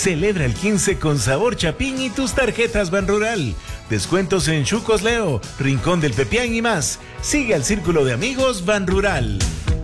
Celebra el 15 con sabor Chapín y tus tarjetas Banrural. Descuentos en Chucos Leo, Rincón del Pepián y más. Sigue al Círculo de Amigos Banrural.